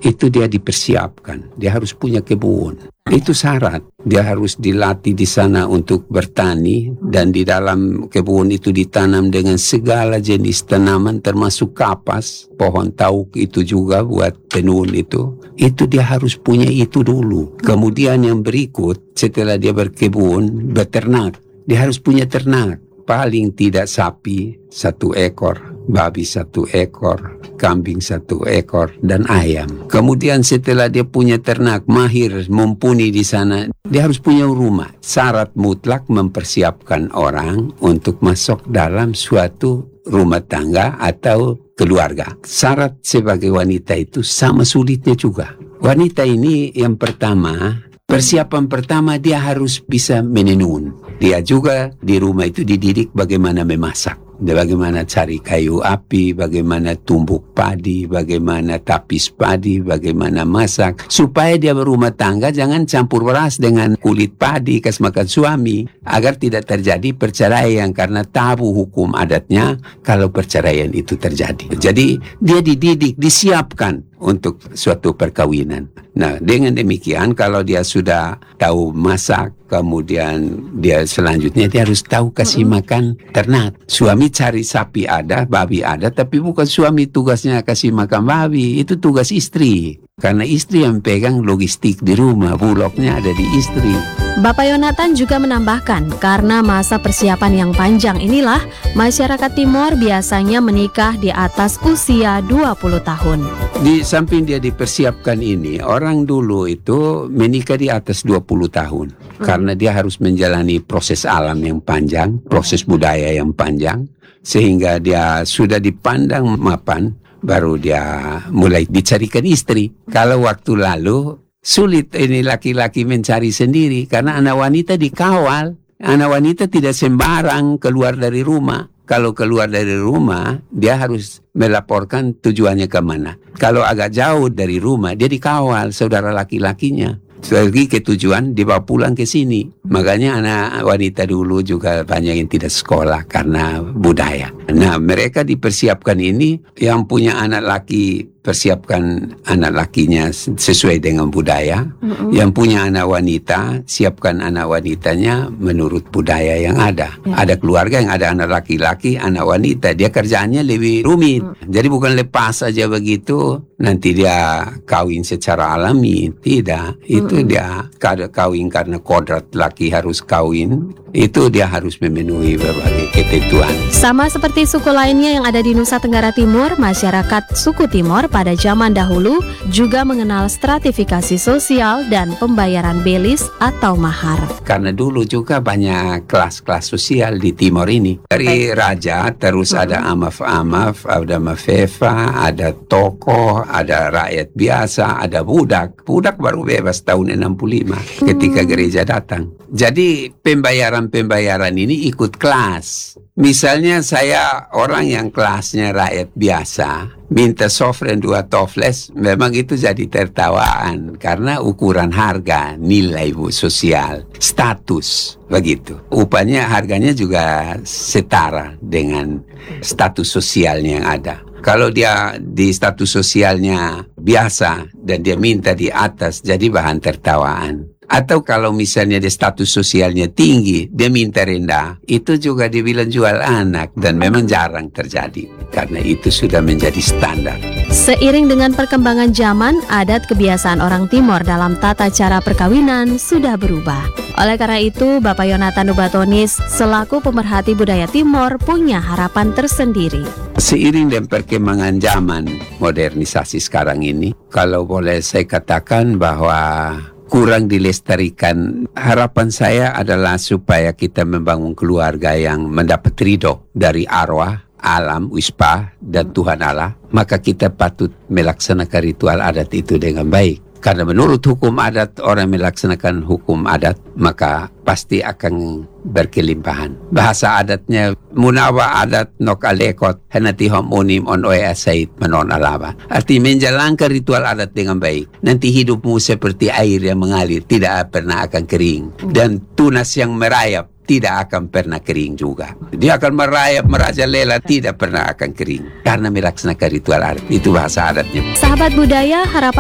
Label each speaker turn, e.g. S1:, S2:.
S1: itu dia dipersiapkan. Dia harus punya kebun. Itu syarat. Dia harus dilatih di sana untuk bertani, dan di dalam kebun itu ditanam dengan segala jenis tanaman termasuk kapas, pohon tauk itu juga buat tenun itu. Itu dia harus punya itu dulu. Kemudian yang berikut, setelah dia berkebun, beternak. Dia harus punya ternak. Paling tidak sapi 1 ekor, babi 1 ekor, kambing 1 ekor, dan ayam. Kemudian setelah dia punya ternak, mahir, mumpuni di sana, dia harus punya rumah. Syarat mutlak mempersiapkan orang untuk masuk dalam suatu rumah tangga atau keluarga. Syarat sebagai wanita itu sama sulitnya juga. Wanita ini yang pertama, persiapan pertama dia harus bisa menenun. Dia juga di rumah itu dididik bagaimana memasak. Bagaimana cari kayu api, bagaimana tumbuk padi, bagaimana tapis padi, bagaimana masak. Supaya dia berumah tangga jangan campur beras dengan kulit padi kas makan suami. Agar tidak terjadi perceraian karena tabu hukum adatnya kalau perceraian itu terjadi. Jadi dia dididik, disiapkan untuk suatu perkawinan. Nah, dengan demikian kalau dia sudah tahu masak, kemudian dia selanjutnya dia harus tahu kasih makan ternak. Suami cari sapi ada, babi ada, tapi bukan suami tugasnya kasih makan babi, itu tugas istri. Karena istri yang pegang logistik di rumah, bulognya ada di istri.
S2: Bapak Yonatan juga menambahkan, karena masa persiapan yang panjang inilah, masyarakat Timor biasanya menikah di atas usia 20 tahun.
S1: Di samping dia dipersiapkan ini, orang dulu itu menikah di atas 20 tahun. Karena dia harus menjalani proses alam yang panjang, proses budaya yang panjang, sehingga dia sudah dipandang mapan, baru dia mulai dicarikan istri. Kalau waktu lalu, sulit ini laki-laki mencari sendiri, karena anak wanita dikawal. Anak wanita tidak sembarang keluar dari rumah. Kalau keluar dari rumah, dia harus melaporkan tujuannya kemana. Kalau agak jauh dari rumah, dia dikawal saudara laki-lakinya. Pergi ke tujuan, dibawa pulang ke sini. Makanya anak wanita dulu juga banyak yang tidak sekolah karena budaya. Nah, mereka dipersiapkan ini, yang punya anak laki persiapkan anak lakinya sesuai dengan budaya. Yang punya anak wanita, siapkan anak wanitanya menurut budaya yang ada. Ada keluarga yang ada anak laki-laki, anak wanita, dia kerjaannya lebih rumit. Jadi bukan lepas saja begitu, nanti dia kawin secara alami. Tidak, itu dia kawin karena kodrat laki harus kawin. Itu dia harus memenuhi berbagai ketentuan.
S2: Sama seperti suku lainnya yang ada di Nusa Tenggara Timur, masyarakat suku Timor pada zaman dahulu juga mengenal stratifikasi sosial dan pembayaran belis atau mahar.
S1: Karena dulu juga banyak kelas-kelas sosial di Timor ini. Dari raja, terus ada amaf-amaf, ada mafefa, ada tokoh, ada rakyat biasa, ada budak. Budak baru bebas tahun 65 ketika gereja datang. Jadi pembayaran ini ikut kelas. Misalnya saya orang yang kelasnya rakyat biasa, minta sofren 2 toples, memang itu jadi tertawaan. Karena ukuran harga, nilai sosial, status, begitu. Upahnya, harganya juga setara dengan status sosialnya yang ada. Kalau dia di status sosialnya biasa dan dia minta di atas, jadi bahan tertawaan. Atau kalau misalnya dia status sosialnya tinggi, dia minta rendah, itu juga dibilang jual anak, dan memang jarang terjadi. Karena itu sudah menjadi standar.
S2: Seiring dengan perkembangan zaman, adat kebiasaan orang Timor dalam tata cara perkawinan sudah berubah. Oleh karena itu, Bapak Yonatan Nubatonis selaku pemerhati budaya Timor punya harapan tersendiri.
S1: Seiring dengan perkembangan zaman modernisasi sekarang ini, kalau boleh saya katakan bahwa kurang dilestarikan. Harapan saya adalah supaya kita membangun keluarga yang mendapat ridho dari arwah, alam, wispa, dan Tuhan Allah. Maka kita patut melaksanakan ritual adat itu dengan baik. Karena menurut hukum adat, orang melaksanakan hukum adat, maka pasti akan berkelimpahan. Bahasa adatnya, munawa adat nok alekot, henati hom unim on oe asait menon alaba. Artinya menjalankan ritual adat dengan baik. Nanti hidupmu seperti air yang mengalir, tidak pernah akan kering. Dan tunas yang merayap, tidak akan pernah kering juga. Dia akan merayap, merajalela, tidak pernah akan kering. Karena melaksanakan ritual adat. Itu bahasa adatnya.
S2: Sahabat budaya, harapan